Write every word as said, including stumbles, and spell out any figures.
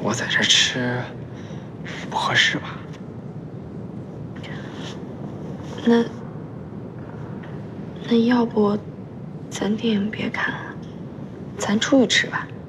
我在这吃不合适吧？ 那那要不咱电影别看了，咱出去吃吧。